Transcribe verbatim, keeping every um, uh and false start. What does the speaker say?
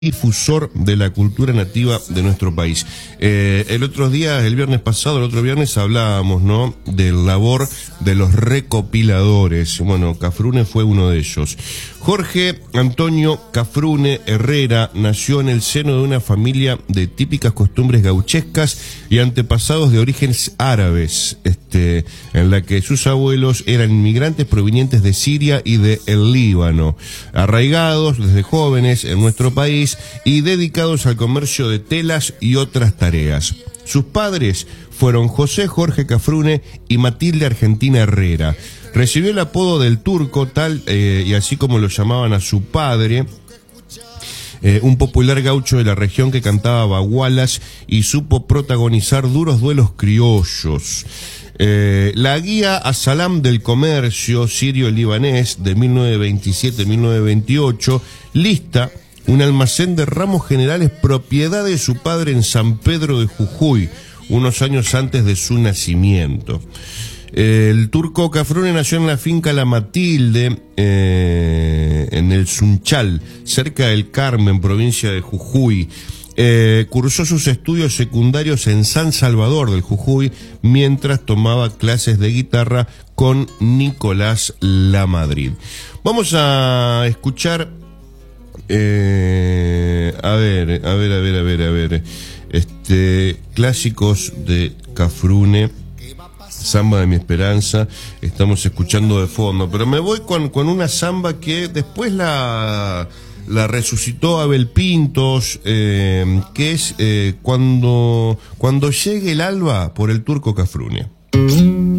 difusor de la cultura nativa de nuestro país. Eh, el otro día, el viernes pasado, el otro viernes hablábamos, ¿no?, del labor de los recopiladores. Bueno, Cafrune fue uno de ellos. Jorge Antonio Cafrune Herrera nació en el seno de una familia de típicas costumbres gauchescas y antepasados de orígenes árabes, este, en la que sus abuelos eran inmigrantes provenientes de Siria y de el Líbano, arraigados desde jóvenes en nuestro país y dedicados al comercio de telas y otras tareas. Sus padres fueron José Jorge Cafrune y Matilde Argentina Herrera. Recibió el apodo del Turco, tal eh, y así como lo llamaban a su padre, eh, un popular gaucho de la región que cantaba bagualas y supo protagonizar duros duelos criollos. Eh, la guía a Salam del comercio sirio-libanés de mil novecientos veintisiete a mil novecientos veintiocho lista un almacén de ramos generales propiedad de su padre en San Pedro de Jujuy, unos años antes de su nacimiento. El Turco Cafrune nació en la finca La Matilde, eh, en el Sunchal, cerca del Carmen, provincia de Jujuy. Eh, cursó sus estudios secundarios en San Salvador del Jujuy, mientras tomaba clases de guitarra con Nicolás Lamadrid. Vamos a escuchar, eh, a ver, a ver, a ver, a ver, a ver, este, clásicos de Cafrune. Samba de mi esperanza, estamos escuchando de fondo, pero me voy con, con una samba que después la, la resucitó Abel Pintos, eh, que es eh, cuando, cuando llegue el alba, por el Turco Cafrune.